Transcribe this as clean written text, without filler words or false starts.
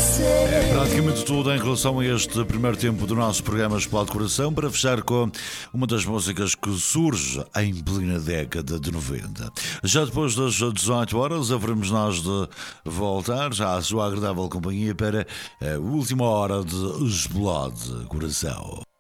É praticamente tudo em relação a este primeiro tempo do nosso programa Explode Coração, para fechar com uma das músicas que surge em plena década de 90. Já depois das 18 horas haveremos nós de voltar já à sua agradável companhia para a última hora de Explode Coração.